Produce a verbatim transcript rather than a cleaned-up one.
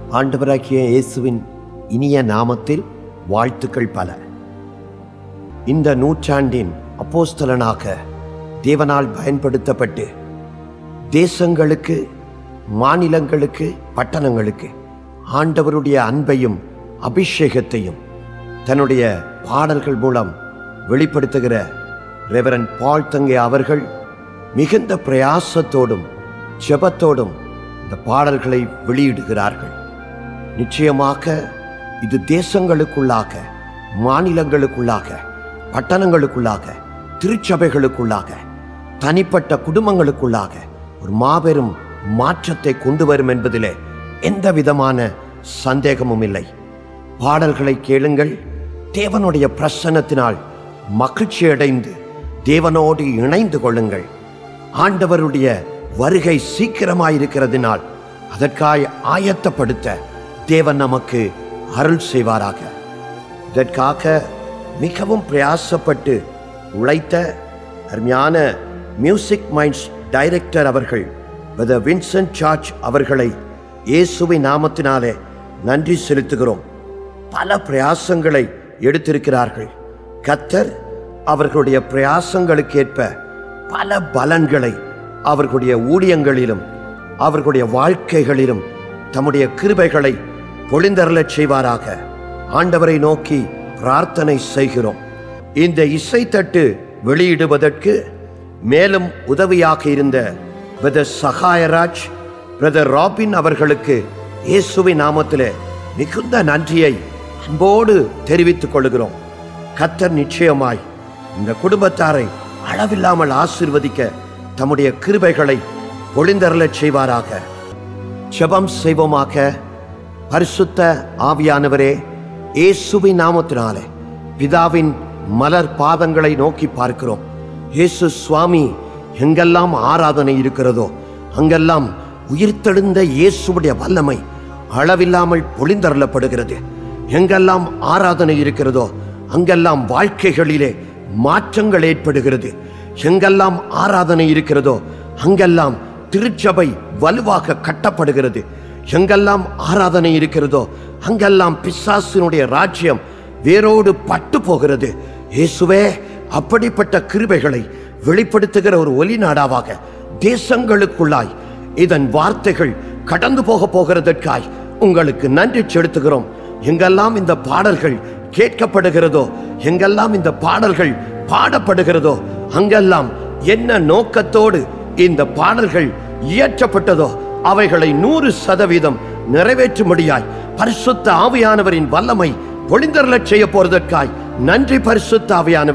ஆண்டவராகிய இயேசுவின் இனிய நாமத்தில் வாழ்த்துக்கள் பல. இந்த நூற்றாண்டின் அப்போஸ்தலனாக தேவனால் பயன்படுத்தப்பட்டு தேசங்களுக்கு, மாநிலங்களுக்கு, பட்டணங்களுக்கு ஆண்டவருடைய அன்பையும் அபிஷேகத்தையும் தன்னுடைய பாடல்கள் மூலம் வெளிப்படுத்துகிற ரெவரண்ட் பால் தங்கே அவர்கள் மிகுந்த பிரயாசத்தோடும் ஜெபத்தோடும் இந்த பாடல்களை வெளியிடுகிறார்கள். நிச்சயமாக இது தேசங்களுக்குள்ளாக, மாநிலங்களுக்குள்ளாக, பட்டணங்களுக்குள்ளாக, திருச்சபைகளுக்குள்ளாக, தனிப்பட்ட குடும்பங்களுக்குள்ளாக ஒரு மாபெரும் மாற்றத்தை கொண்டு வரும் என்பதிலே எந்த விதமான சந்தேகமும் இல்லை. பாடல்களை கேளுங்கள். தேவனுடைய பிரசன்னத்தினால் மகிழ்ச்சி அடைந்து தேவனோடு இணைந்து கொள்ளுங்கள். ஆண்டவருடைய வருகை சீக்கிரமாயிருக்கிறதினால் அதற்காய் ஆயத்தப்படுத்த தேவன் நமக்கு அருள் செய்வாராக. இதற்காக மிகவும் பிரயாசப்பட்டு உழைத்த அருமையான மியூசிக் மைண்ட்ஸ் டைரக்டர் அவர்கள் பிரதர் வின்சென்ட் சார்ஜ் அவர்களை இயேசுவின் நாமத்தினாலே நன்றி செலுத்துகிறோம். பல பிரயாசங்களை எடுத்திருக்கிறார்கள். கர்த்தர் அவர்களுடைய பிரயாசங்களுக்கேற்ப பல பலன்களை அவர்களுடைய ஊழியங்களிலும் அவர்களுடைய வாழ்க்கைகளிலும் தம்முடைய கிருபைகளை பொழிந்தருளச் செய்வாராக. ஆண்டவரை நோக்கி பிரார்த்தனை செய்கிறோம். இந்த இசைத்தட்டு வெளியிடுவதற்கு மேலும் உதவியாக இருந்த பிரதர் சகாயராஜ், பிரதர் ராபின் அவர்களுக்கு இயேசுவின் நாமத்திலே மிகுந்த நன்றியை அன்போடு தெரிவித்துக் கொள்கிறோம். கர்த்தர் நிச்சயமாய் இந்த குடும்பத்தாரை அளவில்லாமல் ஆசீர்வதிக்க தம்முடைய கிருபைகளை பொழிந்தருளச் செய்வாராக. ஜெபம் செய்வோமாக. பரிசுத்த ஆவியானவரே, இயேசுவின் நாமத்தினாலே பிதாவின் மலர் பாதங்களை நோக்கி பார்க்கிறோம். இயேசு சுவாமி, எங்கெல்லாம் ஆராதனை இருக்கிறதோ அங்கெல்லாம் உயிர்த்தெழுந்த இயேசுவுடைய வல்லமை அளவில்லாமல் பொழிந்தருளப்படுகிறது. எங்கெல்லாம் ஆராதனை இருக்கிறதோ அங்கெல்லாம் வாழ்க்கைகளிலே மாற்றங்கள் ஏற்படுகிறது. எங்கெல்லாம் ஆராதனை இருக்கிறதோ அங்கெல்லாம் திருச்சபை வலுவாக கட்டப்படுகிறது. எங்கெல்லாம் ஆராதனை இருக்கிறதோ அங்கெல்லாம் பிசாசினுடைய ராஜ்யம் வேரோடு பட்டு போகிறது. இயேசுவே, அப்படிப்பட்ட கிருபைகளை வெளிப்படுத்துகிற ஒரு ஒலி நாடாவாக தேசங்களுக்குள்ளாய் இதன் வார்த்தைகள் கடந்து போக போகிறதற்காய் உங்களுக்கு நன்றி செலுத்துகிறோம். எங்கெல்லாம் இந்த பாடல்கள் கேட்கப்படுகிறதோ, எங்கெல்லாம் இந்த பாடல்கள் பாடப்படுகிறதோ அங்கெல்லாம் என்ன நோக்கத்தோடு இந்த பாடல்கள் இயற்றப்பட்டதோ அவைகளை நூறு சதவீதம் நிறைவேற்றும்படியாய் பரிசுத்த ஆவியானவரின் வல்லமை பொழிந்தருளச் செய்ய போறதற்காய் நன்றி. பரிசுத்த ஆவியானவர்